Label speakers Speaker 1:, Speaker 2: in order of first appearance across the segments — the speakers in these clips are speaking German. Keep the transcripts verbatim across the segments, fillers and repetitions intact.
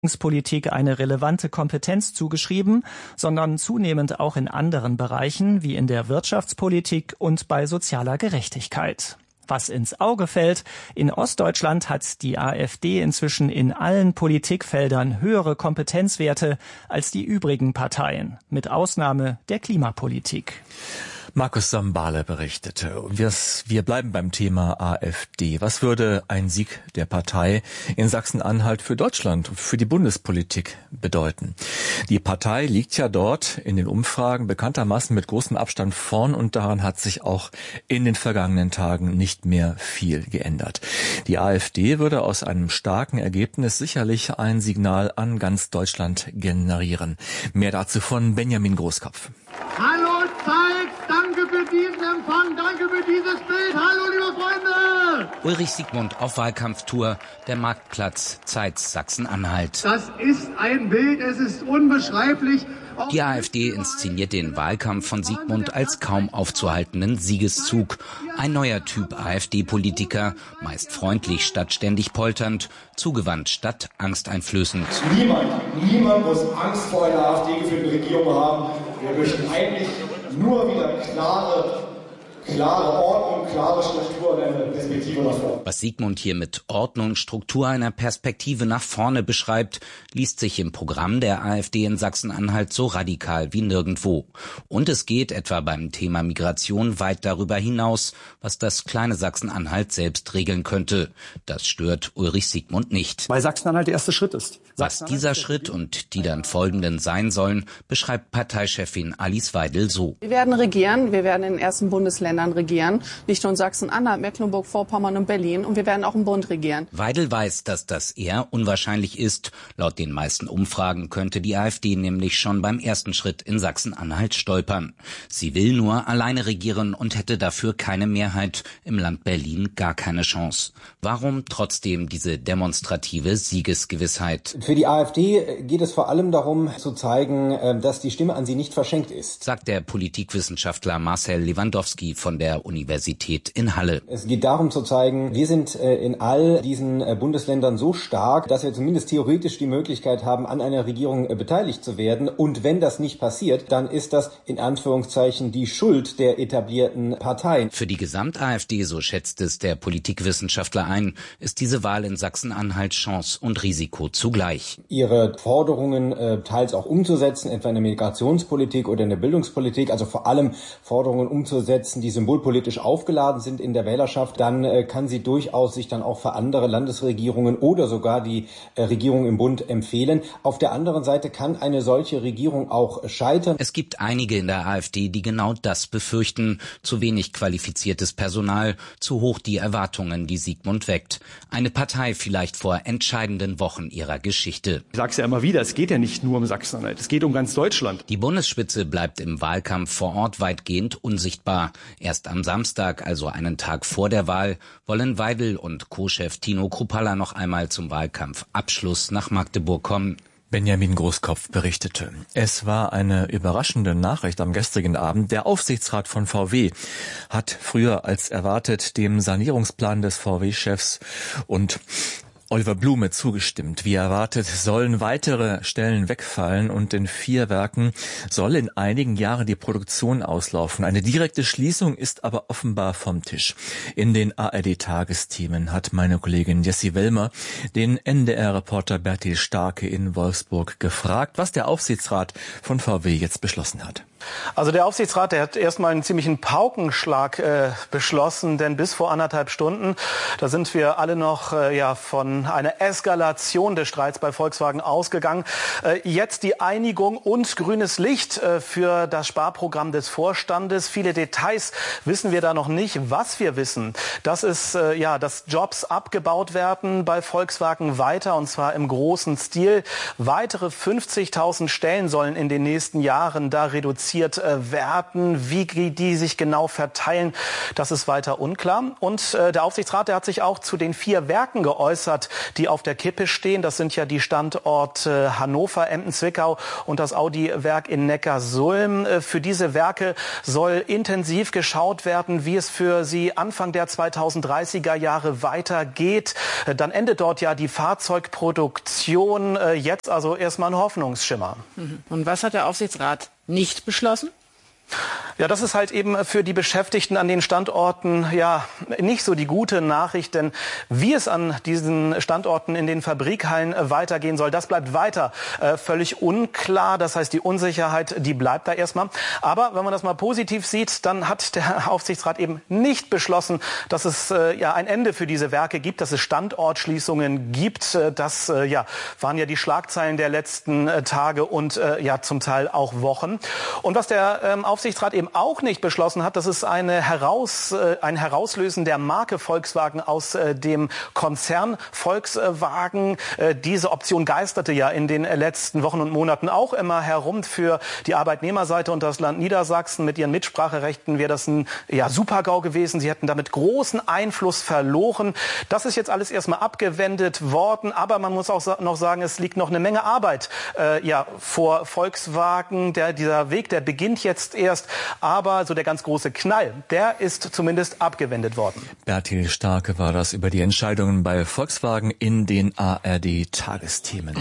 Speaker 1: Politik eine relevante Kompetenz zugeschrieben, sondern zunehmend auch in anderen Bereichen wie in der Wirtschaftspolitik und bei sozialer Gerechtigkeit. Was ins Auge fällt, in Ostdeutschland hat die AfD inzwischen in allen Politikfeldern höhere Kompetenzwerte als die übrigen Parteien, mit Ausnahme der Klimapolitik.
Speaker 2: Markus Sambale berichtete. Wir, wir bleiben beim Thema AfD. Was würde ein Sieg der Partei in Sachsen-Anhalt für Deutschland, für die Bundespolitik bedeuten? Die Partei liegt ja dort in den Umfragen bekanntermaßen mit großem Abstand vorn und daran hat sich auch in den vergangenen Tagen nicht mehr viel geändert. Die AfD würde aus einem starken Ergebnis sicherlich ein Signal an ganz Deutschland generieren. Mehr dazu von Benjamin Großkopf.
Speaker 3: Hallo Zeit, danke für diesen Empfang, danke für dieses Bild. Hallo liebe Freunde!
Speaker 4: Ulrich Siegmund auf Wahlkampftour, der Marktplatz Zeitz Sachsen-Anhalt.
Speaker 3: Das ist ein Bild, es ist unbeschreiblich.
Speaker 4: Die AfD inszeniert den Wahlkampf von Siegmund als kaum aufzuhaltenden Siegeszug. Ein neuer Typ AfD-Politiker, meist freundlich statt ständig polternd, zugewandt statt angsteinflößend.
Speaker 5: Niemand, niemand muss Angst vor einer AfD-geführten Regierung haben. Wir möchten eigentlich nur wieder klare Klare Ordnung, klare Struktur und eine Perspektive nach vorne.
Speaker 4: Was Siegmund hier mit Ordnung, Struktur, einer Perspektive nach vorne beschreibt, liest sich im Programm der AfD in Sachsen-Anhalt so radikal wie nirgendwo. Und es geht etwa beim Thema Migration weit darüber hinaus, was das kleine Sachsen-Anhalt selbst regeln könnte. Das stört Ulrich Siegmund nicht.
Speaker 6: Weil Sachsen-Anhalt der erste Schritt ist.
Speaker 4: Was dieser Schritt und die dann folgenden sein sollen, beschreibt Parteichefin Alice Weidel so.
Speaker 7: Wir werden regieren, wir werden in den ersten Bundesländern regieren, nicht nur in Sachsen-Anhalt, Mecklenburg-Vorpommern und Berlin, und wir werden auch im Bund regieren.
Speaker 4: Weidel weiß, dass das eher unwahrscheinlich ist. Laut den meisten Umfragen könnte die AfD nämlich schon beim ersten Schritt in Sachsen-Anhalt stolpern. Sie will nur alleine regieren und hätte dafür keine Mehrheit, im Land Berlin gar keine Chance. Warum trotzdem diese demonstrative Siegesgewissheit?
Speaker 8: Für die AfD geht es vor allem darum zu zeigen, dass die Stimme an sie nicht verschenkt ist,
Speaker 4: sagt der Politikwissenschaftler Marcel Lewandowski von der Universität in Halle.
Speaker 8: Es geht darum zu zeigen, wir sind in all diesen Bundesländern so stark, dass wir zumindest theoretisch die Möglichkeit haben, an einer Regierung beteiligt zu werden. Und wenn das nicht passiert, dann ist das in Anführungszeichen die Schuld der etablierten Parteien.
Speaker 4: Für die Gesamt-AfD, so schätzt es der Politikwissenschaftler ein, ist diese Wahl in Sachsen-Anhalt Chance und Risiko zugleich.
Speaker 8: Ihre Forderungen äh, teils auch umzusetzen, etwa in der Migrationspolitik oder in der Bildungspolitik, also vor allem Forderungen umzusetzen, die symbolpolitisch aufgeladen sind in der Wählerschaft, dann äh, kann sie durchaus sich dann auch für andere Landesregierungen oder sogar die äh, Regierung im Bund empfehlen. Auf der anderen Seite kann eine solche Regierung auch scheitern.
Speaker 4: Es gibt einige in der AfD, die genau das befürchten. Zu wenig qualifiziertes Personal, zu hoch die Erwartungen, die Siegmund weckt. Eine Partei vielleicht vor entscheidenden Wochen ihrer Geschichte. Geschichte.
Speaker 6: Ich sage es ja immer wieder, es geht ja nicht nur um Sachsen-Anhalt, es geht um ganz Deutschland.
Speaker 4: Die Bundesspitze bleibt im Wahlkampf vor Ort weitgehend unsichtbar. Erst am Samstag, also einen Tag vor der Wahl, wollen Weidel und Co-Chef Tino Kruppalla noch einmal zum Wahlkampfabschluss nach Magdeburg kommen.
Speaker 2: Benjamin Großkopf berichtete. Es war eine überraschende Nachricht am gestrigen Abend. Der Aufsichtsrat von V W hat früher als erwartet dem Sanierungsplan des V W-Chefs und Oliver Blume zugestimmt. Wie erwartet sollen weitere Stellen wegfallen und in vier Werken soll in einigen Jahren die Produktion auslaufen. Eine direkte Schließung ist aber offenbar vom Tisch. In den A R D-Tagesthemen hat meine Kollegin Jessie Wellmer den N D R-Reporter Bertil Starke in Wolfsburg gefragt, was der Aufsichtsrat von V W jetzt beschlossen hat.
Speaker 9: Also der Aufsichtsrat, der hat erstmal einen ziemlichen Paukenschlag äh, beschlossen, denn bis vor anderthalb Stunden, da sind wir alle noch äh, ja von einer Eskalation des Streits bei Volkswagen ausgegangen. Äh, jetzt die Einigung und grünes Licht äh, für das Sparprogramm des Vorstandes. Viele Details wissen wir da noch nicht. Was wir wissen, das ist äh, ja, dass Jobs abgebaut werden bei Volkswagen weiter, und zwar im großen Stil. Weitere fünfzigtausend Stellen sollen in den nächsten Jahren da reduziert werden. Wie die sich genau verteilen, das ist weiter unklar. Und äh, der Aufsichtsrat, der hat sich auch zu den vier Werken geäußert, die auf der Kippe stehen. Das sind ja die Standorte Hannover, Emden, Zwickau und das Audi-Werk in Neckarsulm. Für diese Werke soll intensiv geschaut werden, wie es für sie Anfang der zweitausenddreißiger Jahre weitergeht. Dann endet dort ja die Fahrzeugproduktion. Jetzt also erstmal ein Hoffnungsschimmer.
Speaker 10: Und was hat der Aufsichtsrat nicht beschlossen?
Speaker 9: Ja, das ist halt eben für die Beschäftigten an den Standorten ja nicht so die gute Nachricht, denn wie es an diesen Standorten in den Fabrikhallen weitergehen soll, das bleibt weiter äh, völlig unklar. Das heißt, die Unsicherheit, die bleibt da erstmal. Aber wenn man das mal positiv sieht, dann hat der Aufsichtsrat eben nicht beschlossen, dass es äh, ja ein Ende für diese Werke gibt, dass es Standortschließungen gibt. Äh, das äh, ja waren ja die Schlagzeilen der letzten äh, Tage und äh, ja zum Teil auch Wochen. Und was der ähm, Aufsichtsrat eben auch nicht beschlossen hat, das ist eine Heraus, äh, ein Herauslösen der Marke Volkswagen aus äh, dem Konzern Volkswagen. Äh, diese Option geisterte ja in den letzten Wochen und Monaten auch immer herum. Für die Arbeitnehmerseite und das Land Niedersachsen mit ihren Mitspracherechten wäre das ein ja, Super-GAU gewesen. Sie hätten damit großen Einfluss verloren. Das ist jetzt alles erstmal abgewendet worden, aber man muss auch noch sagen, es liegt noch eine Menge Arbeit äh, ja, vor Volkswagen. Der, dieser Weg, der beginnt jetzt erst. Aber so der ganz große Knall, der ist zumindest abgewendet worden.
Speaker 2: Bertil Starke war das über die Entscheidungen bei Volkswagen in den A R D-Tagesthemen.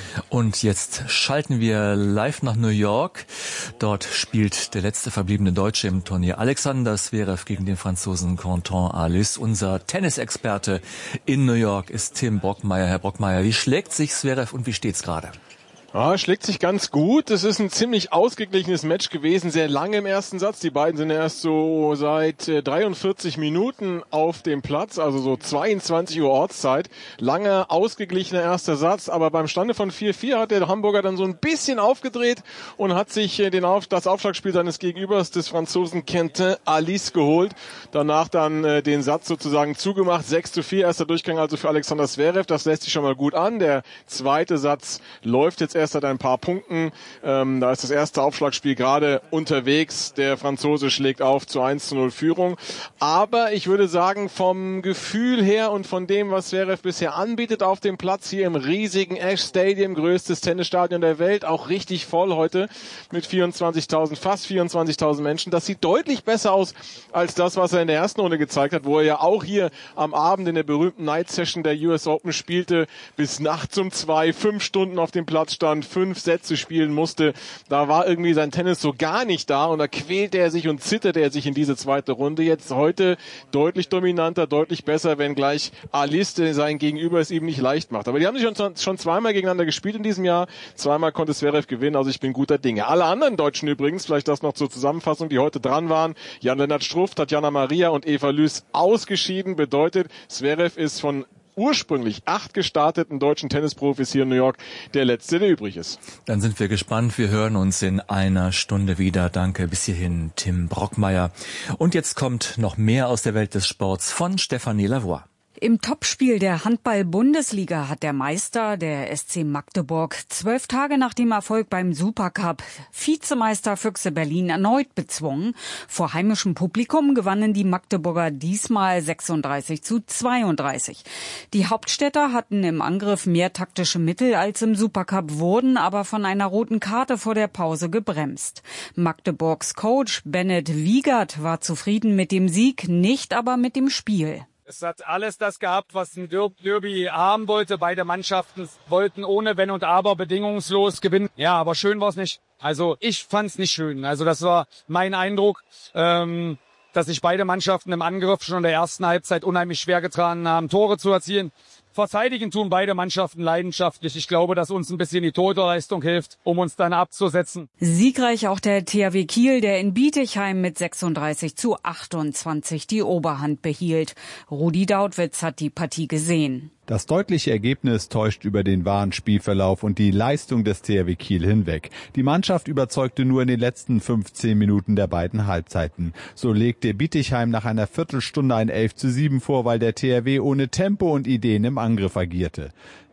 Speaker 2: Und jetzt schalten wir live nach New York. Dort spielt der letzte verbliebene Deutsche im Turnier Alexander Zverev gegen den Franzosen Quentin Halys. Unser Tennisexperte in New York ist Tim Brockmeier. Herr Brockmeier, wie schlägt sich Zverev und wie steht's gerade?
Speaker 11: Ja, schlägt sich ganz gut. Es ist ein ziemlich ausgeglichenes Match gewesen, sehr lange im ersten Satz. Die beiden sind erst so seit äh, dreiundvierzig Minuten auf dem Platz, also so zweiundzwanzig Uhr Ortszeit. Langer, ausgeglichener erster Satz, aber beim Stande von vier vier hat der Hamburger dann so ein bisschen aufgedreht und hat sich äh, den Auf, das Aufschlagspiel seines Gegenübers, des Franzosen Quentin Halys, geholt. Danach dann äh, den Satz sozusagen zugemacht. sechs zu vier, erster Durchgang also für Alexander Zverev. Das lässt sich schon mal gut an. Der zweite Satz läuft jetzt erst seit ein paar Punkten. Ähm, da ist das erste Aufschlagspiel gerade unterwegs. Der Franzose schlägt auf zu eins zu null Führung. Aber ich würde sagen, vom Gefühl her und von dem, was Zverev bisher anbietet auf dem Platz hier im riesigen Ash Stadium, größtes Tennisstadion der Welt, auch richtig voll heute mit vierundzwanzigtausend, fast vierundzwanzigtausend Menschen. Das sieht deutlich besser aus als das, was er in der ersten Runde gezeigt hat, wo er ja auch hier am Abend in der berühmten Night Session der U S Open spielte, bis nachts um zwei, fünf Stunden auf dem Platz stand, fünf Sätze spielen musste. Da war irgendwie sein Tennis so gar nicht da und da quälte er sich und zitterte er sich in diese zweite Runde. Jetzt heute deutlich dominanter, deutlich besser, wenngleich Halys sein Gegenüber es ihm nicht leicht macht. Aber die haben sich schon, schon zweimal gegeneinander gespielt in diesem Jahr. Zweimal konnte Zverev gewinnen, also ich bin guter Dinge. Alle anderen Deutschen übrigens, vielleicht das noch zur Zusammenfassung, die heute dran waren, Jan-Lennart Struff, Tatjana Maria und Eva Lüß ausgeschieden, bedeutet, Zverev ist von ursprünglich acht gestarteten deutschen Tennisprofis hier in New York der letzte, der übrig ist.
Speaker 2: Dann sind wir gespannt. Wir hören uns in einer Stunde wieder. Danke bis hierhin, Tim Brockmeier. Und jetzt kommt noch mehr aus der Welt des Sports von Stefanie Lavoie.
Speaker 12: Im Topspiel der Handball-Bundesliga hat der Meister, der S C Magdeburg, zwölf Tage nach dem Erfolg beim Supercup Vizemeister Füchse Berlin erneut bezwungen. Vor heimischem Publikum gewannen die Magdeburger diesmal sechsunddreißig zu zweiunddreißig. Die Hauptstädter hatten im Angriff mehr taktische Mittel als im Supercup, wurden aber von einer roten Karte vor der Pause gebremst. Magdeburgs Coach Bennett Wiegert war zufrieden mit dem Sieg, nicht aber mit dem Spiel.
Speaker 13: Es hat alles das gehabt, was ein Derby haben wollte. Beide Mannschaften wollten ohne Wenn und Aber bedingungslos gewinnen. Ja, aber schön war es nicht. Also ich fand es nicht schön. Also das war mein Eindruck, ähm, dass sich beide Mannschaften im Angriff schon in der ersten Halbzeit unheimlich schwer getan haben, Tore zu erzielen. Verteidigen tun beide Mannschaften leidenschaftlich. Ich glaube, dass uns ein bisschen die Torleistung hilft, um uns dann abzusetzen.
Speaker 12: Siegreich auch der T H W Kiel, der in Bietigheim mit sechsunddreißig zu achtundzwanzig die Oberhand behielt. Rudi Dautwitz hat die Partie gesehen.
Speaker 14: Das deutliche Ergebnis täuscht über den wahren Spielverlauf und die Leistung des T H W Kiel hinweg. Die Mannschaft überzeugte nur in den letzten fünfzehn Minuten der beiden Halbzeiten. So legte Bietigheim nach einer Viertelstunde ein elf zu sieben vor, weil der T H W ohne Tempo und Ideen im Angriff agierte.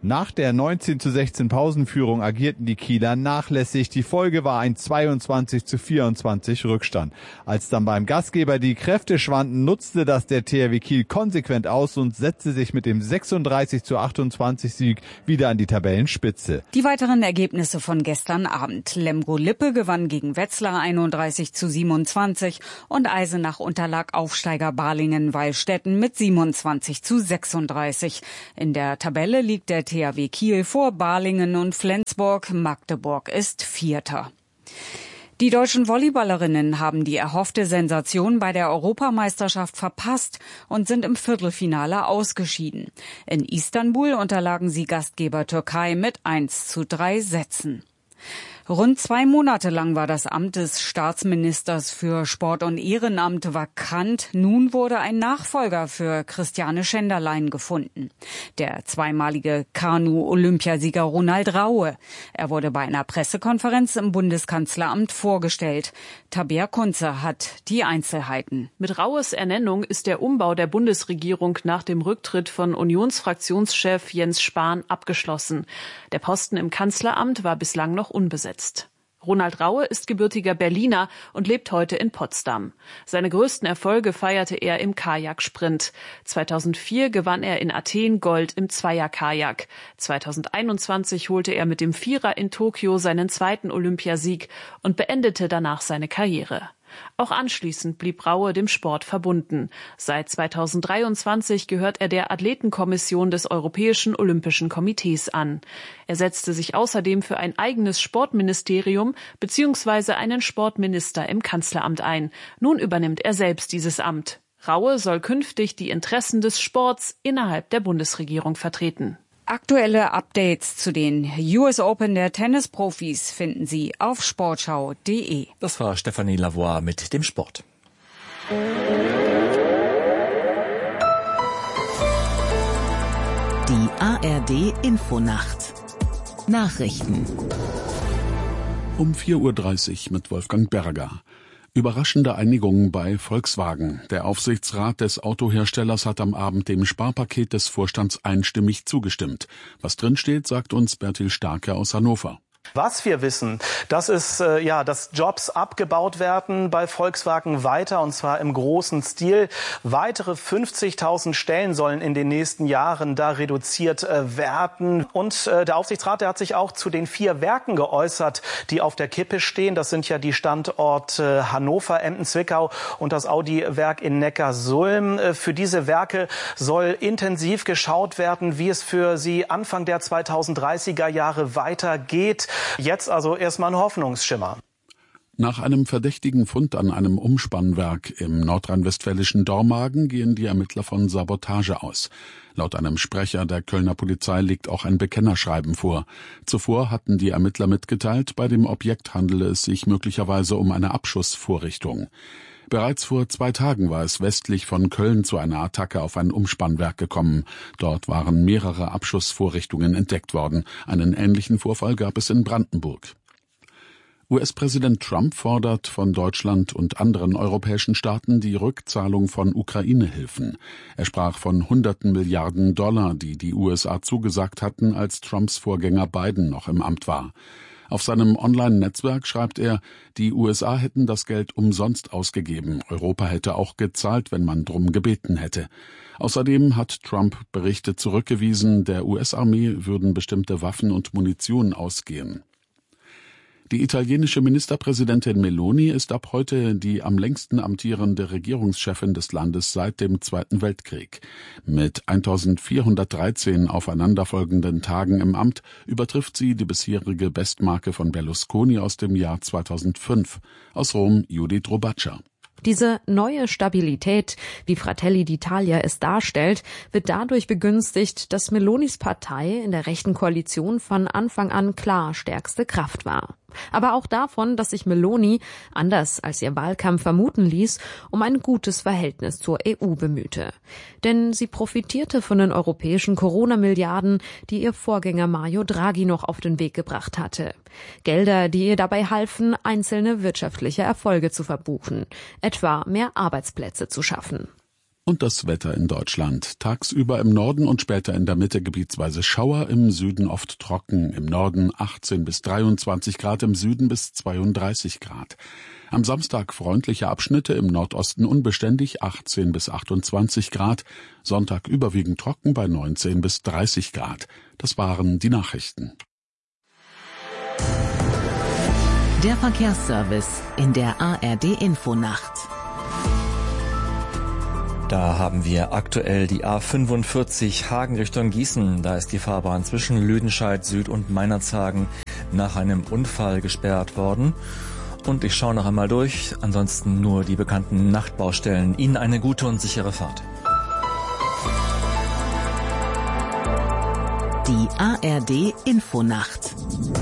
Speaker 14: Nach der neunzehn zu sechzehn Pausenführung agierten die Kieler nachlässig. Die Folge war ein zweiundzwanzig zu vierundzwanzig Rückstand. Als dann beim Gastgeber die Kräfte schwanden, nutzte das der T H W Kiel konsequent aus und setzte sich mit dem sechsunddreißig zu achtundzwanzig Sieg wieder an die Tabellenspitze.
Speaker 12: Die weiteren Ergebnisse von gestern Abend. Lemgo-Lippe gewann gegen Wetzlar einunddreißig zu siebenundzwanzig und Eisenach unterlag Aufsteiger Balingen-Weilstätten mit siebenundzwanzig zu sechsunddreißig. In der Tabelle liegt der T H W Kiel vor Balingen und Flensburg. Magdeburg ist Vierter. Die deutschen Volleyballerinnen haben die erhoffte Sensation bei der Europameisterschaft verpasst und sind im Viertelfinale ausgeschieden. In Istanbul unterlagen sie Gastgeber Türkei mit eins zu drei Sätzen. Rund zwei Monate lang war das Amt des Staatsministers für Sport und Ehrenamt vakant. Nun wurde ein Nachfolger für Christiane Schenderlein gefunden. Der zweimalige Kanu-Olympiasieger Ronald Raue. Er wurde bei einer Pressekonferenz im Bundeskanzleramt vorgestellt. Tabea Kunze hat die Einzelheiten.
Speaker 15: Mit Raues Ernennung ist der Umbau der Bundesregierung nach dem Rücktritt von Unionsfraktionschef Jens Spahn abgeschlossen. Der Posten im Kanzleramt war bislang noch unbesetzt. Ronald Raue ist gebürtiger Berliner und lebt heute in Potsdam. Seine größten Erfolge feierte er im Kajaksprint. zweitausendvier gewann er in Athen Gold im Zweierkajak. zweitausendeinundzwanzig holte er mit dem Vierer in Tokio seinen zweiten Olympiasieg und beendete danach seine Karriere. Auch anschließend blieb Raue dem Sport verbunden. Seit zweitausenddreiundzwanzig gehört er der Athletenkommission des Europäischen Olympischen Komitees an. Er setzte sich außerdem für ein eigenes Sportministerium bzw. einen Sportminister im Kanzleramt ein. Nun übernimmt er selbst dieses Amt. Raue soll künftig die Interessen des Sports innerhalb der Bundesregierung vertreten.
Speaker 12: Aktuelle Updates zu den U S Open der Tennisprofis finden Sie auf sportschau punkt de.
Speaker 2: Das war Stefanie Lavoie mit dem Sport.
Speaker 16: Die A R D Infonacht. Nachrichten.
Speaker 17: Um vier Uhr dreißig mit Wolfgang Berger. Überraschende Einigung bei Volkswagen. Der Aufsichtsrat des Autoherstellers hat am Abend dem Sparpaket des Vorstands einstimmig zugestimmt. Was drinsteht, sagt uns Bertil Starke aus Hannover.
Speaker 9: Was wir wissen, das ist, äh, ja, dass Jobs abgebaut werden bei Volkswagen weiter, und zwar im großen Stil. Weitere fünfzigtausend Stellen sollen in den nächsten Jahren da reduziert äh, werden. Und äh, der Aufsichtsrat, der hat sich auch zu den vier Werken geäußert, die auf der Kippe stehen. Das sind ja die Standorte Hannover, Emden, Zwickau und das Audi-Werk in Neckarsulm. Äh, für diese Werke soll intensiv geschaut werden, wie es für sie Anfang der zweitausenddreißiger Jahre weitergeht. Jetzt also erstmal ein Hoffnungsschimmer.
Speaker 17: Nach einem verdächtigen Fund an einem Umspannwerk im nordrhein-westfälischen Dormagen gehen die Ermittler von Sabotage aus. Laut einem Sprecher der Kölner Polizei liegt auch ein Bekennerschreiben vor. Zuvor hatten die Ermittler mitgeteilt, bei dem Objekt handele es sich möglicherweise um eine Abschussvorrichtung. Bereits vor zwei Tagen war es westlich von Köln zu einer Attacke auf ein Umspannwerk gekommen. Dort waren mehrere Abschussvorrichtungen entdeckt worden. Einen ähnlichen Vorfall gab es in Brandenburg. U S-Präsident Trump fordert von Deutschland und anderen europäischen Staaten die Rückzahlung von Ukraine-Hilfen. Er sprach von hunderten Milliarden Dollar, die die U S A zugesagt hatten, als Trumps Vorgänger Biden noch im Amt war. Auf seinem Online-Netzwerk schreibt er, die U S A hätten das Geld umsonst ausgegeben. Europa hätte auch gezahlt, wenn man drum gebeten hätte. Außerdem hat Trump Berichte zurückgewiesen, der U S-Armee würden bestimmte Waffen und Munition ausgehen. Die italienische Ministerpräsidentin Meloni ist ab heute die am längsten amtierende Regierungschefin des Landes seit dem Zweiten Weltkrieg. Mit eintausendvierhundertdreizehn aufeinanderfolgenden Tagen im Amt übertrifft sie die bisherige Bestmarke von Berlusconi aus dem Jahr zweitausendfünf. Aus Rom Judith Robaccia.
Speaker 18: Diese neue Stabilität, wie Fratelli d'Italia es darstellt, wird dadurch begünstigt, dass Melonis Partei in der rechten Koalition von Anfang an klar stärkste Kraft war. Aber auch davon, dass sich Meloni, anders als ihr Wahlkampf vermuten ließ, um ein gutes Verhältnis zur E U bemühte. Denn sie profitierte von den europäischen Corona-Milliarden, die ihr Vorgänger Mario Draghi noch auf den Weg gebracht hatte. Gelder, die ihr dabei halfen, einzelne wirtschaftliche Erfolge zu verbuchen, etwa mehr Arbeitsplätze zu schaffen.
Speaker 17: Und das Wetter in Deutschland. Tagsüber im Norden und später in der Mitte gebietsweise Schauer, im Süden oft trocken. Im Norden achtzehn bis dreiundzwanzig Grad, im Süden bis zweiunddreißig Grad. Am Samstag freundliche Abschnitte, im Nordosten unbeständig achtzehn bis achtundzwanzig Grad. Sonntag überwiegend trocken bei neunzehn bis dreißig Grad. Das waren die Nachrichten.
Speaker 16: Der Verkehrsservice in der A R D-Infonacht.
Speaker 2: Da haben wir aktuell die A fünfundvierzig Hagen Richtung Gießen. Da ist die Fahrbahn zwischen Lüdenscheid Süd und Meinerzhagen nach einem Unfall gesperrt worden. Und ich schaue noch einmal durch. Ansonsten nur die bekannten Nachtbaustellen. Ihnen eine gute und sichere Fahrt.
Speaker 16: Die A R D-Infonacht.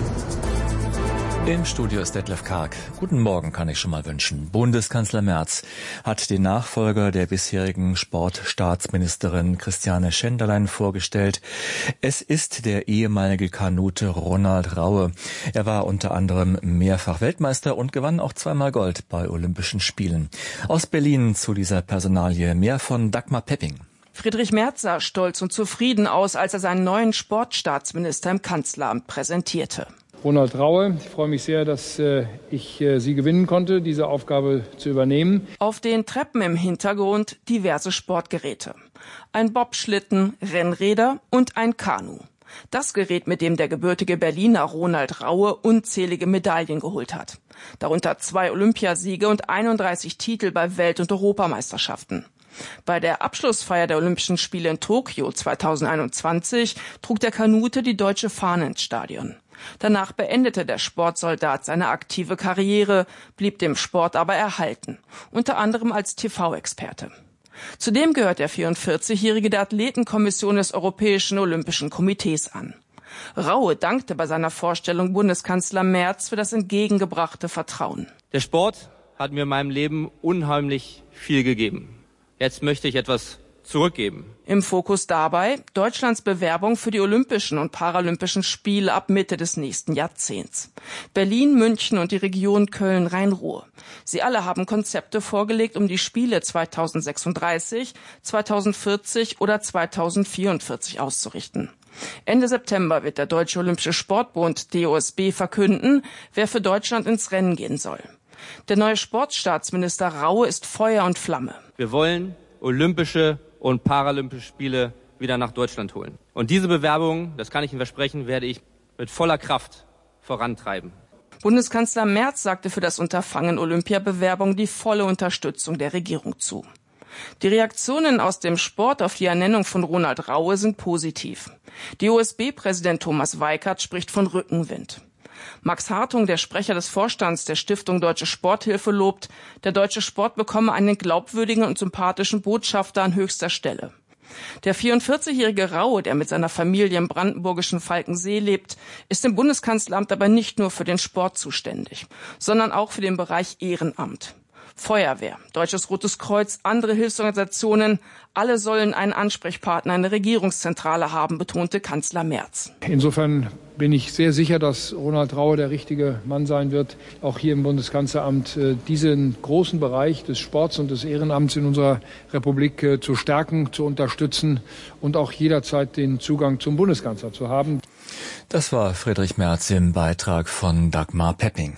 Speaker 2: Im Studio ist Detlef Karg. Guten Morgen kann ich schon mal wünschen. Bundeskanzler Merz hat den Nachfolger der bisherigen Sportstaatsministerin Christiane Schenderlein vorgestellt. Es ist der ehemalige Kanute Ronald Raue. Er war unter anderem mehrfach Weltmeister und gewann auch zweimal Gold bei Olympischen Spielen. Aus Berlin zu dieser Personalie mehr von Dagmar Pepping.
Speaker 10: Friedrich Merz sah stolz und zufrieden aus, als er seinen neuen Sportstaatsminister im Kanzleramt präsentierte.
Speaker 19: Ronald Raue, ich freue mich sehr, dass äh, ich äh, Sie gewinnen konnte, diese Aufgabe zu übernehmen.
Speaker 10: Auf den Treppen im Hintergrund diverse Sportgeräte. Ein Bobschlitten, Rennräder und ein Kanu. Das Gerät, mit dem der gebürtige Berliner Ronald Raue unzählige Medaillen geholt hat. Darunter zwei Olympiasiege und einunddreißig Titel bei Welt- und Europameisterschaften. Bei der Abschlussfeier der Olympischen Spiele in Tokio zweitausendeinundzwanzig trug der Kanute die deutsche Fahne ins Stadion. Danach beendete der Sportsoldat seine aktive Karriere, blieb dem Sport aber erhalten, unter anderem als T V-Experte. Zudem gehört der vierundvierzigjährige der Athletenkommission des Europäischen Olympischen Komitees an. Raue dankte bei seiner Vorstellung Bundeskanzler Merz für das entgegengebrachte Vertrauen.
Speaker 20: Der Sport hat mir in meinem Leben unheimlich viel gegeben. Jetzt möchte ich etwas zurückgeben.
Speaker 10: Im Fokus dabei Deutschlands Bewerbung für die Olympischen und Paralympischen Spiele ab Mitte des nächsten Jahrzehnts. Berlin, München und die Region Köln-Rhein-Ruhr. Sie alle haben Konzepte vorgelegt, um die Spiele zweitausendsechsunddreißig, zweitausendvierzig oder zweitausendvierundvierzig auszurichten. Ende September wird der Deutsche Olympische Sportbund D O S B verkünden, wer für Deutschland ins Rennen gehen soll. Der neue Sportstaatsminister Raue ist Feuer und Flamme.
Speaker 20: Wir wollen Olympische und Paralympische Spiele wieder nach Deutschland holen. Und diese Bewerbung, das kann ich Ihnen versprechen, werde ich mit voller Kraft vorantreiben.
Speaker 10: Bundeskanzler Merz sagte für das Unterfangen Olympiabewerbung die volle Unterstützung der Regierung zu. Die Reaktionen aus dem Sport auf die Ernennung von Ronald Raue sind positiv. D O S B-Präsident Thomas Weikert spricht von Rückenwind. Max Hartung, der Sprecher des Vorstands der Stiftung Deutsche Sporthilfe, lobt, der deutsche Sport bekomme einen glaubwürdigen und sympathischen Botschafter an höchster Stelle. Der vierundvierzigjährige Raue, der mit seiner Familie im brandenburgischen Falkensee lebt, ist im Bundeskanzleramt aber nicht nur für den Sport zuständig, sondern auch für den Bereich Ehrenamt. Feuerwehr, Deutsches Rotes Kreuz, andere Hilfsorganisationen, alle sollen einen Ansprechpartner in der Regierungszentrale haben, betonte Kanzler Merz.
Speaker 19: Insofern bin ich sehr sicher, dass Ronald Raue der richtige Mann sein wird, auch hier im Bundeskanzleramt diesen großen Bereich des Sports und des Ehrenamts in unserer Republik zu stärken, zu unterstützen und auch jederzeit den Zugang zum Bundeskanzler zu haben.
Speaker 2: Das war Friedrich Merz im Beitrag von Dagmar Pepping.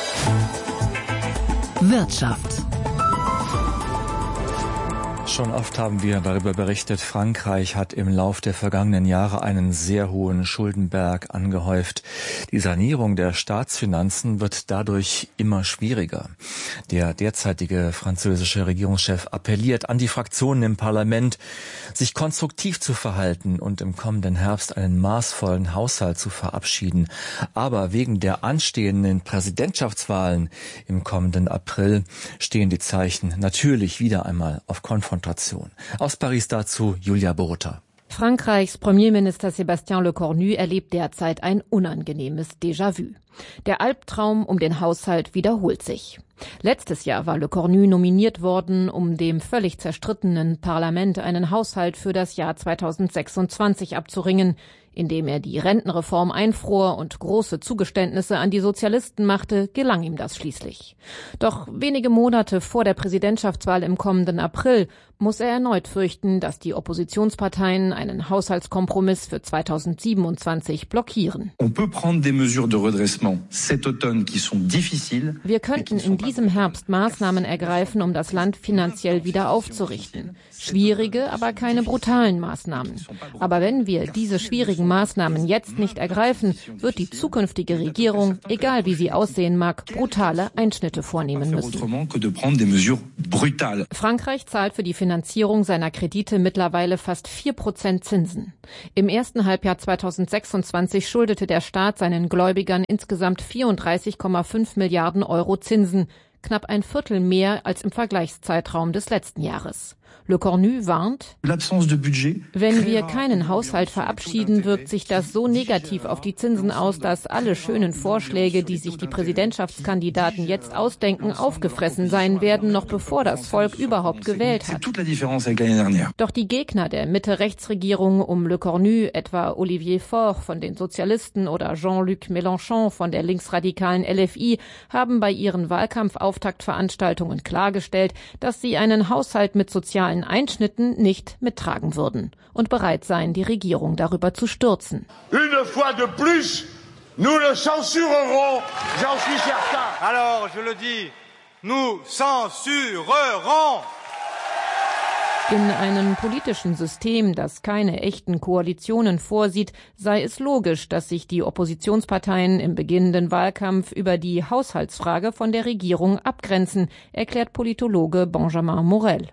Speaker 16: Wirtschaft.
Speaker 2: Schon oft haben wir darüber berichtet, Frankreich hat im Lauf der vergangenen Jahre einen sehr hohen Schuldenberg angehäuft. Die Sanierung der Staatsfinanzen wird dadurch immer schwieriger. Der derzeitige französische Regierungschef appelliert an die Fraktionen im Parlament, sich konstruktiv zu verhalten und im kommenden Herbst einen maßvollen Haushalt zu verabschieden. Aber wegen der anstehenden Präsidentschaftswahlen im kommenden April stehen die Zeichen natürlich wieder einmal auf Konfrontation. Aus Paris dazu Julia Borota.
Speaker 21: Frankreichs Premierminister Sébastien Lecornu erlebt derzeit ein unangenehmes Déjà-vu.
Speaker 18: Der Albtraum um den Haushalt wiederholt sich. Letztes Jahr war Le Cornu nominiert worden, um dem völlig zerstrittenen Parlament einen Haushalt für das Jahr zweitausendsechsundzwanzig abzuringen, indem er die Rentenreform einfror und große Zugeständnisse an die Sozialisten machte, gelang ihm das schließlich. Doch wenige Monate vor der Präsidentschaftswahl im kommenden April muss er erneut fürchten, dass die Oppositionsparteien einen Haushaltskompromiss für zweitausendsiebenundzwanzig blockieren. Wir könnten in diesem Herbst Maßnahmen ergreifen, um das Land finanziell wieder aufzurichten. Schwierige, aber keine brutalen Maßnahmen. Aber wenn wir diese schwierigen Maßnahmen jetzt nicht ergreifen, wird die zukünftige Regierung, egal wie sie aussehen mag, brutale Einschnitte vornehmen müssen. Frankreich zahlt für die Finanzierung seiner Kredite mittlerweile fast vier Prozent Zinsen. Im ersten Halbjahr zweitausendsechsundzwanzig schuldete der Staat seinen Gläubigern insgesamt vierunddreißig Komma fünf Milliarden Euro Zinsen, knapp ein Viertel mehr als im Vergleichszeitraum des letzten Jahres. Le Cornu warnt, wenn wir keinen Haushalt verabschieden, wirkt sich das so negativ auf die Zinsen aus, dass alle schönen Vorschläge, die sich die Präsidentschaftskandidaten jetzt ausdenken, aufgefressen sein werden, noch bevor das Volk überhaupt gewählt hat. Doch die Gegner der Mitte-Rechts-Regierung um Le Cornu, etwa Olivier Faure von den Sozialisten oder Jean-Luc Mélenchon von der linksradikalen L F I, haben bei ihren Wahlkampfauftaktveranstaltungen klargestellt, dass sie einen Haushalt mit sozialen Einschnitten nicht mittragen würden und bereit seien, die Regierung darüber zu stürzen.
Speaker 3: Une fois de plus, nous le censurerons, j'en suis certain.
Speaker 21: Alors, je le dis, nous censurerons.
Speaker 18: In einem politischen System, das keine echten Koalitionen vorsieht, sei es logisch, dass sich die Oppositionsparteien im beginnenden Wahlkampf über die Haushaltsfrage von der Regierung abgrenzen, erklärt Politologe Benjamin Morel.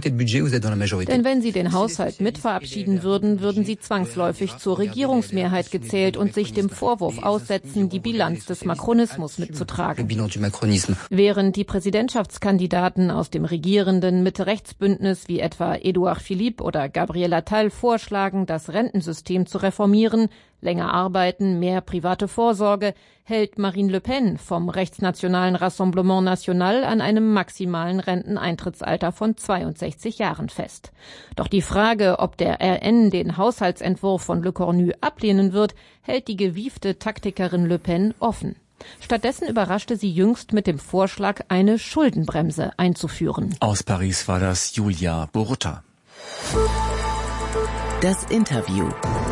Speaker 18: Denn wenn sie den Haushalt mitverabschieden würden, würden sie zwangsläufig zur Regierungsmehrheit gezählt und sich dem Vorwurf aussetzen, die Bilanz des Makronismus mitzutragen. Während die Präsidentschaftskandidaten aus dem regierenden Mitte-Rechts-Bündnis wie etwa Edouard Philippe oder Gabriel Attal vorschlagen, das Rentensystem zu reformieren, länger arbeiten, mehr private Vorsorge, hält Marine Le Pen vom rechtsnationalen Rassemblement National an einem maximalen Renteneintrittsalter von zweiundsechzig Jahren fest. Doch die Frage, ob der R N den Haushaltsentwurf von Le Cornu ablehnen wird, hält die gewiefte Taktikerin Le Pen offen. Stattdessen überraschte sie jüngst mit dem Vorschlag, eine Schuldenbremse einzuführen.
Speaker 2: Aus Paris war das Julia Borutta.
Speaker 16: Das Interview.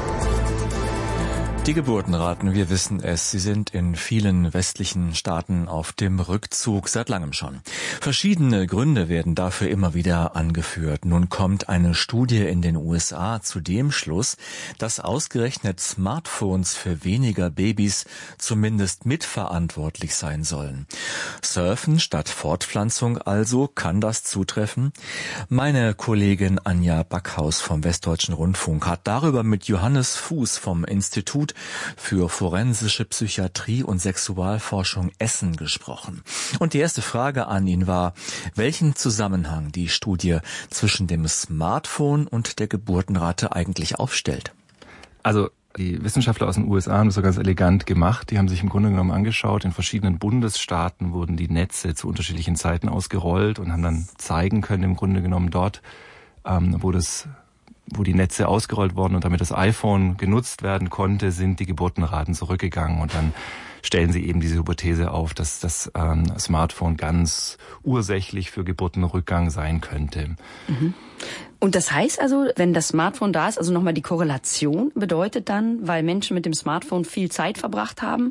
Speaker 2: Die Geburtenraten, wir wissen es, sie sind in vielen westlichen Staaten auf dem Rückzug, seit langem schon. Verschiedene Gründe werden dafür immer wieder angeführt. Nun kommt eine Studie in den U S A zu dem Schluss, dass ausgerechnet Smartphones für weniger Babys zumindest mitverantwortlich sein sollen. Surfen statt Fortpflanzung also, kann das zutreffen? Meine Kollegin Anja Backhaus vom Westdeutschen Rundfunk hat darüber mit Johannes Fuß vom Institut für forensische Psychiatrie und Sexualforschung Essen gesprochen. Und die erste Frage an ihn war, welchen Zusammenhang die Studie zwischen dem Smartphone und der Geburtenrate eigentlich aufstellt.
Speaker 22: Also die Wissenschaftler aus den U S A haben das so ganz elegant gemacht. Die haben sich im Grunde genommen angeschaut, in verschiedenen Bundesstaaten wurden die Netze zu unterschiedlichen Zeiten ausgerollt und haben dann zeigen können, im Grunde genommen dort, ähm, wo das wo die Netze ausgerollt wurden und damit das iPhone genutzt werden konnte, sind die Geburtenraten zurückgegangen. Und dann stellen sie eben diese Hypothese auf, dass das ähm, Smartphone ganz ursächlich für Geburtenrückgang sein könnte.
Speaker 23: Mhm. Und das heißt also, wenn das Smartphone da ist, also nochmal die Korrelation bedeutet dann, weil Menschen mit dem Smartphone viel Zeit verbracht haben,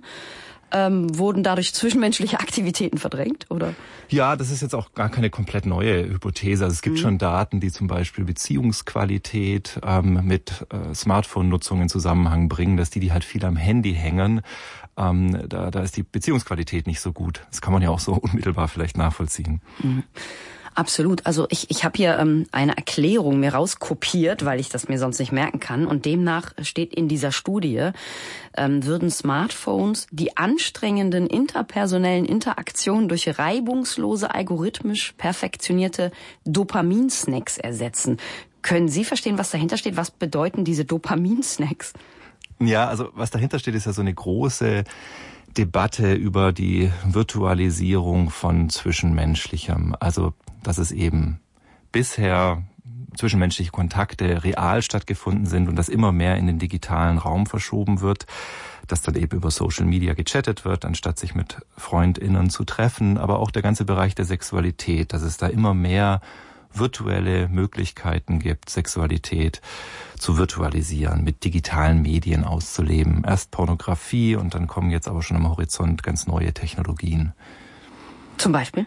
Speaker 23: Ähm, wurden dadurch zwischenmenschliche Aktivitäten verdrängt, oder?
Speaker 22: Ja, das ist jetzt auch gar keine komplett neue Hypothese. Also es gibt mhm. schon Daten, die zum Beispiel Beziehungsqualität ähm, mit äh, Smartphone-Nutzung in Zusammenhang bringen, dass die, die halt viel am Handy hängen, ähm, da, da ist die Beziehungsqualität nicht so gut. Das kann man ja auch so unmittelbar vielleicht nachvollziehen.
Speaker 23: Mhm. Absolut. Also ich, ich habe hier ähm, eine Erklärung mir rauskopiert, weil ich das mir sonst nicht merken kann. Und demnach steht in dieser Studie, ähm, würden Smartphones die anstrengenden interpersonellen Interaktionen durch reibungslose, algorithmisch perfektionierte Dopaminsnacks ersetzen. Können Sie verstehen, was dahinter steht? Was bedeuten diese Dopaminsnacks?
Speaker 22: Ja, also was dahinter steht, ist ja so eine große Debatte über die Virtualisierung von Zwischenmenschlichem. Also, dass es eben bisher zwischenmenschliche Kontakte real stattgefunden sind und dass immer mehr in den digitalen Raum verschoben wird, dass dann eben über Social Media gechattet wird, anstatt sich mit FreundInnen zu treffen, aber auch der ganze Bereich der Sexualität, dass es da immer mehr virtuelle Möglichkeiten gibt, Sexualität zu virtualisieren, mit digitalen Medien auszuleben. Erst Pornografie und dann kommen jetzt aber schon am Horizont ganz neue Technologien.
Speaker 23: Zum Beispiel?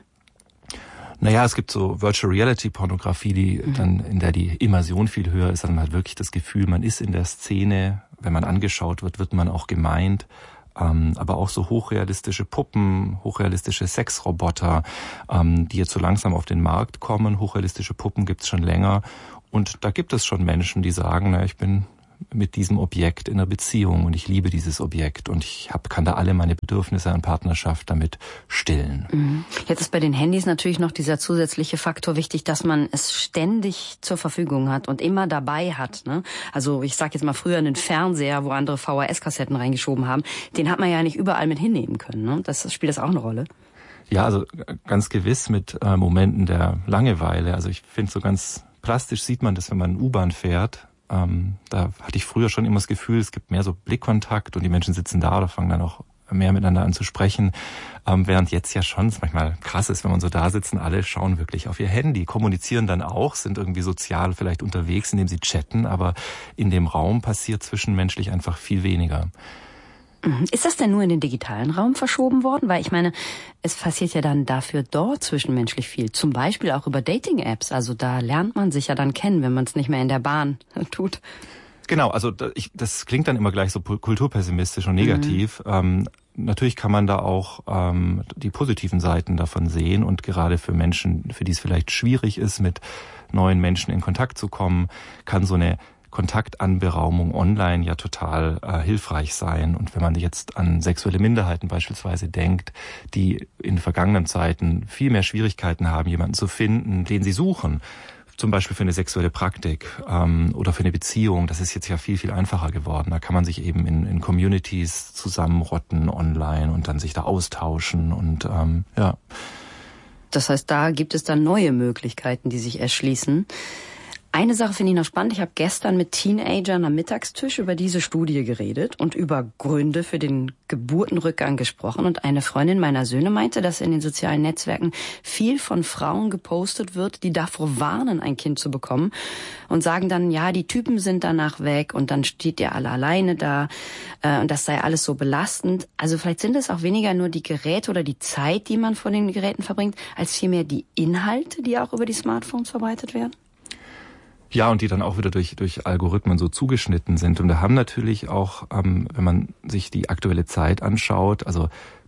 Speaker 22: Naja, es gibt so Virtual Reality Pornografie, die mhm. dann, in der die Immersion viel höher ist, dann hat man wirklich das Gefühl, man ist in der Szene, wenn man angeschaut wird, wird man auch gemeint. Ähm, aber auch so hochrealistische Puppen, hochrealistische Sexroboter, ähm, die jetzt so langsam auf den Markt kommen. Hochrealistische Puppen gibt's schon länger. Und da gibt es schon Menschen, die sagen, na, ich bin mit diesem Objekt in einer Beziehung und ich liebe dieses Objekt und ich hab, kann da alle meine Bedürfnisse an Partnerschaft damit stillen.
Speaker 23: Mhm. Jetzt ist bei den Handys natürlich noch dieser zusätzliche Faktor wichtig, dass man es ständig zur Verfügung hat und immer dabei hat. Ne? Also ich sag jetzt mal früher einen Fernseher, wo andere V H S-Kassetten reingeschoben haben, den hat man ja nicht überall mit hinnehmen können. Ne? Das spielt das auch eine Rolle?
Speaker 22: Ja, also ganz gewiss mit äh, Momenten der Langeweile. Also ich finde, so ganz plastisch sieht man das, wenn man U-Bahn fährt. Ähm, da hatte ich früher schon immer das Gefühl, es gibt mehr so Blickkontakt und die Menschen sitzen da oder fangen dann auch mehr miteinander an zu sprechen. Ähm, während jetzt ja schon es manchmal krass ist, wenn man so da sitzt und alle schauen wirklich auf ihr Handy, kommunizieren dann auch, sind irgendwie sozial vielleicht unterwegs, indem sie chatten, aber in dem Raum passiert zwischenmenschlich einfach viel weniger.
Speaker 23: Ist das denn nur in den digitalen Raum verschoben worden? Weil ich meine, es passiert ja dann dafür dort zwischenmenschlich viel. Zum Beispiel auch über Dating-Apps. Also da lernt man sich ja dann kennen, wenn man es nicht mehr in der Bahn tut.
Speaker 22: Genau, also ich, das klingt dann immer gleich so kulturpessimistisch und negativ. Mhm. Ähm, natürlich kann man da auch ähm, die positiven Seiten davon sehen. Und gerade für Menschen, für die es vielleicht schwierig ist, mit neuen Menschen in Kontakt zu kommen, kann so eine Kontaktanberaumung online ja total äh, hilfreich sein. Und wenn man jetzt an sexuelle Minderheiten beispielsweise denkt, die in vergangenen Zeiten viel mehr Schwierigkeiten haben, jemanden zu finden, den sie suchen, zum Beispiel für eine sexuelle Praktik ähm, oder für eine Beziehung, das ist jetzt ja viel, viel einfacher geworden. Da kann man sich eben in, in Communities zusammenrotten online und dann sich da austauschen und ähm, ja.
Speaker 23: Das heißt, da gibt es dann neue Möglichkeiten, die sich erschließen. Eine Sache finde ich noch spannend. Ich habe gestern mit Teenagern am Mittagstisch über diese Studie geredet und über Gründe für den Geburtenrückgang gesprochen. Und eine Freundin meiner Söhne meinte, dass in den sozialen Netzwerken viel von Frauen gepostet wird, die davor warnen, ein Kind zu bekommen und sagen dann, ja, die Typen sind danach weg und dann steht ihr alle alleine da äh, und das sei alles so belastend. Also vielleicht sind es auch weniger nur die Geräte oder die Zeit, die man vor den Geräten verbringt, als vielmehr die Inhalte, die auch über die Smartphones verbreitet werden.
Speaker 22: Ja, und die dann auch wieder durch durch Algorithmen so zugeschnitten sind. Und da haben natürlich auch, ähm, wenn man sich die aktuelle Zeit anschaut, also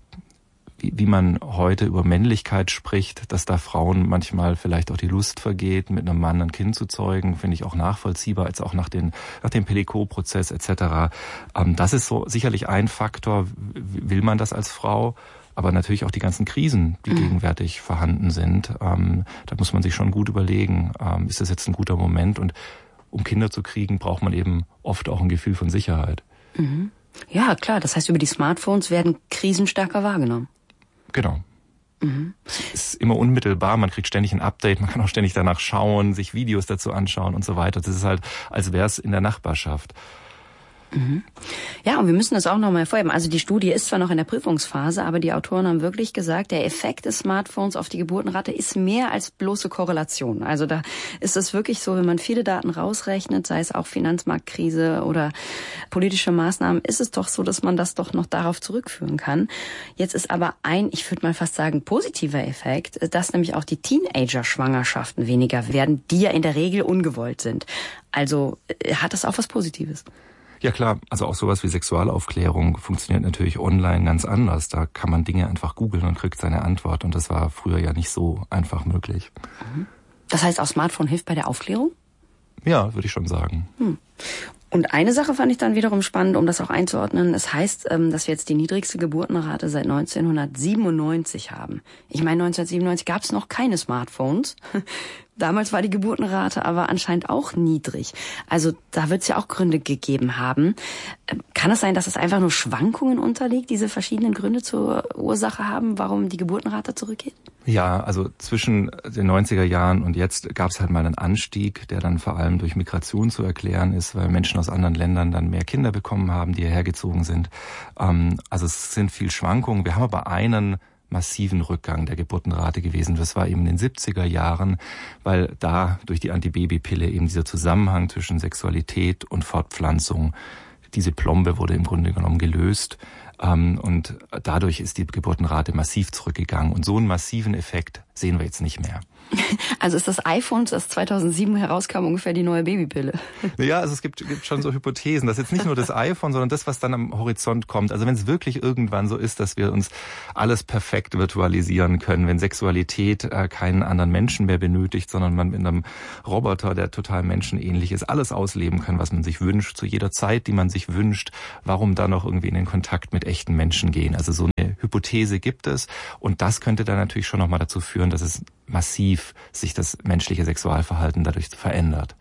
Speaker 22: wie, wie man heute über Männlichkeit spricht, dass da Frauen manchmal vielleicht auch die Lust vergeht, mit einem Mann ein Kind zu zeugen, finde ich auch nachvollziehbar, als auch nach, den, nach dem Pellicot-Prozess et cetera. Ähm, das ist so sicherlich ein Faktor, will man das als Frau? Aber natürlich auch die ganzen Krisen, die mhm. gegenwärtig vorhanden sind. Ähm, da muss man sich schon gut überlegen, ähm, ist das jetzt ein guter Moment? Und um Kinder zu kriegen, braucht man eben oft auch ein Gefühl von Sicherheit.
Speaker 23: Mhm. Ja, klar. Das heißt, über die Smartphones werden Krisen stärker wahrgenommen.
Speaker 22: Genau. Mhm. Es ist immer unmittelbar, man kriegt ständig ein Update, man kann auch ständig danach schauen, sich Videos dazu anschauen und so weiter. Das ist halt, als wäre es in der Nachbarschaft.
Speaker 23: Mhm. Ja, und wir müssen das auch nochmal hervorheben. Also die Studie ist zwar noch in der Prüfungsphase, aber die Autoren haben wirklich gesagt, der Effekt des Smartphones auf die Geburtenrate ist mehr als bloße Korrelation. Also da ist es wirklich so, wenn man viele Daten rausrechnet, sei es auch Finanzmarktkrise oder politische Maßnahmen, ist es doch so, dass man das doch noch darauf zurückführen kann. Jetzt ist aber ein, ich würde mal fast sagen, positiver Effekt, dass nämlich auch die Teenager-Schwangerschaften weniger werden, die ja in der Regel ungewollt sind. Also hat das auch was Positives?
Speaker 22: Ja klar, also auch sowas wie Sexualaufklärung funktioniert natürlich online ganz anders. Da kann man Dinge einfach googeln und kriegt seine Antwort. Und das war früher ja nicht so einfach möglich.
Speaker 23: Das heißt, auch Smartphone hilft bei der Aufklärung?
Speaker 22: Ja, würde ich schon sagen.
Speaker 23: Hm. Und eine Sache fand ich dann wiederum spannend, um das auch einzuordnen. Es heißt, dass wir jetzt die niedrigste Geburtenrate seit neunzehnhundertsiebenundneunzig haben. Ich meine, neunzehnhundertsiebenundneunzig gab es noch keine Smartphones. Damals war die Geburtenrate aber anscheinend auch niedrig. Also da wird es ja auch Gründe gegeben haben. Kann es sein, dass es einfach nur Schwankungen unterliegt, diese verschiedenen Gründe zur Ursache haben, warum die Geburtenrate zurückgeht?
Speaker 22: Ja, also zwischen den neunziger Jahren und jetzt gab es halt mal einen Anstieg, der dann vor allem durch Migration zu erklären ist, weil Menschen aus anderen Ländern dann mehr Kinder bekommen haben, die hierher gezogen sind. Also es sind viel Schwankungen. Wir haben aber einen massiven Rückgang der Geburtenrate gewesen. Das war eben in den siebziger Jahren, weil da durch die Antibabypille eben dieser Zusammenhang zwischen Sexualität und Fortpflanzung, diese Plombe wurde im Grunde genommen gelöst. Und dadurch ist die Geburtenrate massiv zurückgegangen. Und so einen massiven Effekt sehen wir jetzt nicht mehr.
Speaker 23: Also ist das iPhone, das zweitausendsieben herauskam, ungefähr die neue Babypille?
Speaker 22: Ja, also es gibt, gibt schon so Hypothesen. Das ist jetzt nicht nur das iPhone, sondern das, was dann am Horizont kommt. Also wenn es wirklich irgendwann so ist, dass wir uns alles perfekt virtualisieren können, wenn Sexualität äh, keinen anderen Menschen mehr benötigt, sondern man mit einem Roboter, der total menschenähnlich ist, alles ausleben kann, was man sich wünscht, zu jeder Zeit, die man sich wünscht, warum dann noch irgendwie in den Kontakt mit echten Menschen gehen? Also so eine Hypothese gibt es. Und das könnte dann natürlich schon nochmal dazu führen, dass es massiv sich das menschliche Sexualverhalten dadurch verändert.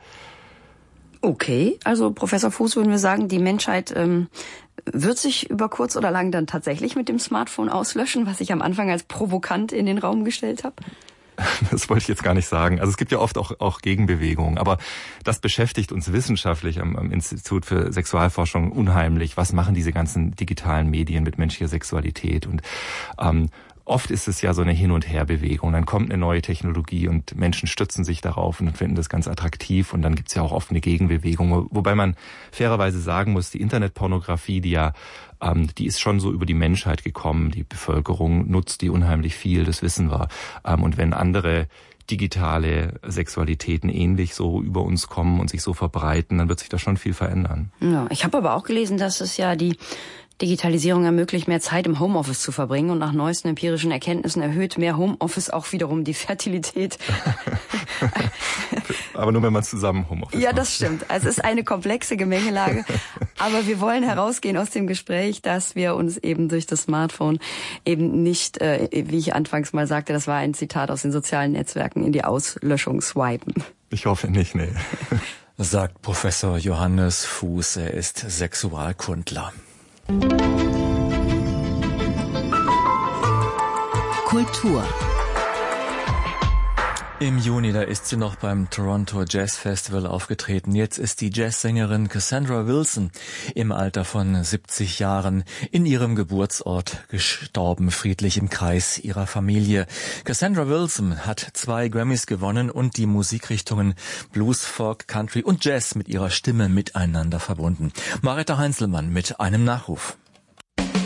Speaker 23: Okay, also Professor Fuß, würden wir sagen, die Menschheit ähm, wird sich über kurz oder lang dann tatsächlich mit dem Smartphone auslöschen, was ich am Anfang als provokant in den Raum gestellt habe?
Speaker 22: Das wollte ich jetzt gar nicht sagen. Also es gibt ja oft auch, auch Gegenbewegungen, aber das beschäftigt uns wissenschaftlich am, am Institut für Sexualforschung unheimlich. Was machen diese ganzen digitalen Medien mit menschlicher Sexualität? Und ähm, oft ist es ja so eine Hin- und Herbewegung. Dann kommt eine neue Technologie und Menschen stützen sich darauf und finden das ganz attraktiv. Und dann gibt's ja auch oft eine Gegenbewegung. Wobei man fairerweise sagen muss, die Internetpornografie, die ja ähm, die ist schon so über die Menschheit gekommen. Die Bevölkerung nutzt die unheimlich viel, das wissen wir. Ähm, und wenn andere digitale Sexualitäten ähnlich so über uns kommen und sich so verbreiten, dann wird sich da schon viel verändern.
Speaker 23: Ja, ich habe aber auch gelesen, dass es ja die Digitalisierung ermöglicht, mehr Zeit im Homeoffice zu verbringen und nach neuesten empirischen Erkenntnissen erhöht mehr Homeoffice auch wiederum die Fertilität.
Speaker 22: Aber nur wenn man zusammen Homeoffice
Speaker 23: Ja,
Speaker 22: macht.
Speaker 23: das stimmt. Also es ist eine komplexe Gemengelage. Aber wir wollen herausgehen aus dem Gespräch, dass wir uns eben durch das Smartphone eben nicht, äh, wie ich anfangs mal sagte, das war ein Zitat aus den sozialen Netzwerken, in die Auslöschung swipen.
Speaker 22: Ich hoffe nicht, nee.
Speaker 2: Sagt Professor Johannes Fuß, er ist Sexualkundler.
Speaker 16: Kultur.
Speaker 2: Im Juni, da ist sie noch beim Toronto Jazz Festival aufgetreten. Jetzt ist die Jazzsängerin Cassandra Wilson im Alter von siebzig Jahren in ihrem Geburtsort gestorben, friedlich im Kreis ihrer Familie. Cassandra Wilson hat zwei Grammys gewonnen und die Musikrichtungen Blues, Folk, Country und Jazz mit ihrer Stimme miteinander verbunden. Marita Heinzelmann mit einem Nachruf.